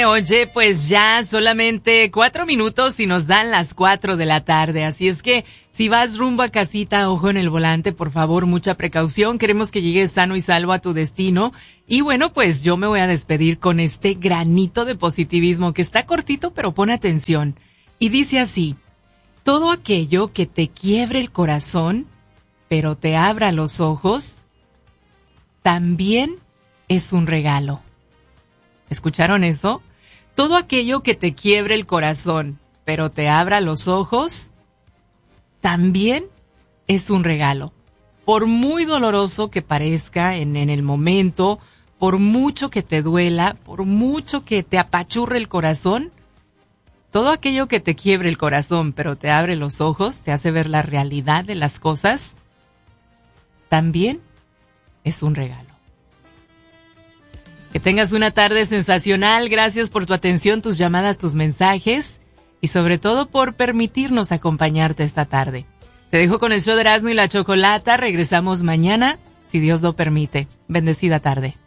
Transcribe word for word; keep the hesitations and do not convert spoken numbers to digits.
Oye, pues ya solamente cuatro minutos y nos dan las cuatro de la tarde. Así es que si vas rumbo a casita, ojo en el volante, por favor, mucha precaución. Queremos que llegues sano y salvo a tu destino. Y bueno, pues yo me voy a despedir con este granito de positivismo que está cortito, pero pon atención. Y dice así: todo aquello que te quiebre el corazón, pero te abra los ojos, también es un regalo. ¿Escucharon eso? Todo aquello que te quiebre el corazón, pero te abra los ojos, también es un regalo. Por muy doloroso que parezca en, en el momento, por mucho que te duela, por mucho que te apachurre el corazón, todo aquello que te quiebre el corazón, pero te abre los ojos, te hace ver la realidad de las cosas, también es un regalo. Que tengas una tarde sensacional. Gracias por tu atención, tus llamadas, tus mensajes y sobre todo por permitirnos acompañarte esta tarde. Te dejo con el show de Erasmo y la Chocolata. Regresamos mañana, si Dios lo permite. Bendecida tarde.